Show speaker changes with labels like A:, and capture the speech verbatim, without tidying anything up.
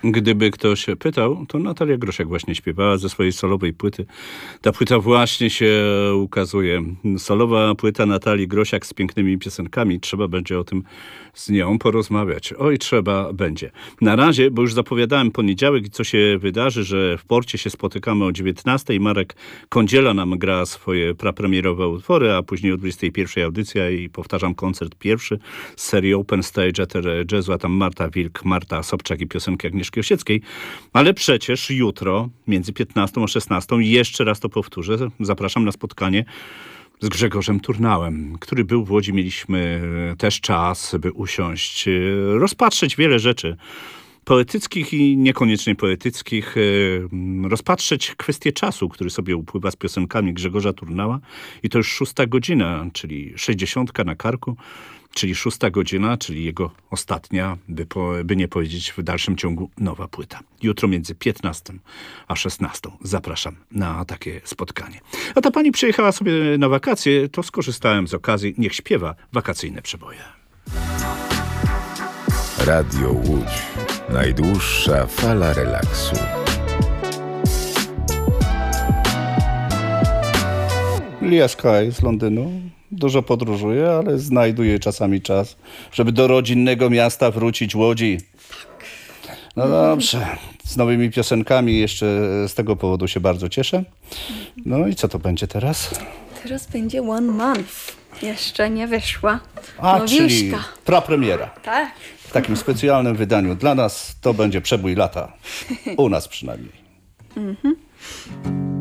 A: Gdyby ktoś pytał, to Natalia Grosiak właśnie śpiewała ze swojej solowej płyty. Ta płyta właśnie się ukazuje. Solowa płyta Natalii Grosiak z pięknymi piosenkami. Trzeba będzie o tym z nią porozmawiać. Oj, trzeba będzie. Na razie, bo już zapowiadałem poniedziałek i co się wydarzy, że w Porcie się spotykamy o dziewiętnastej. Marek Kądziela nam gra swoje prapremierowe utwory, a później o dwudziestej pierwszej audycja i powtarzam koncert pierwszy z serii Open Stage Ether Jazzu, a tam Marta Wilk, Marta Sobczak i piosenki Agnieszki Osieckiej. Ale przecież jutro między piętnastą a szesnastą, jeszcze raz to powtórzę, zapraszam na spotkanie z Grzegorzem Turnałem, który był w Łodzi. Mieliśmy też czas, by usiąść, rozpatrzeć wiele rzeczy poetyckich i niekoniecznie poetyckich, rozpatrzeć kwestię czasu, który sobie upływa z piosenkami Grzegorza Turnała. I to już szósta godzina, czyli sześćdziesiątka na karku, czyli szósta godzina, czyli jego ostatnia, by, po, by nie powiedzieć w dalszym ciągu, nowa płyta. Jutro między piętnastą a szesnastą zapraszam na takie spotkanie. A ta pani przyjechała sobie na wakacje, to skorzystałem z okazji. Niech śpiewa wakacyjne przeboje.
B: Radio Łódź. Najdłuższa fala relaksu.
C: Lia Sky z Londynu. Dużo podróżuję, ale znajduję czasami czas, żeby do rodzinnego miasta wrócić, Łodzi. No dobrze, z nowymi piosenkami jeszcze z tego powodu się bardzo cieszę. No i co to będzie teraz?
D: Teraz będzie One Month. Jeszcze nie wyszła.
C: A,
D: Nowiuszka.
C: czyli prapremiera.
D: Tak.
C: W takim specjalnym wydaniu dla nas to będzie przebój lata. U nas przynajmniej. Mhm.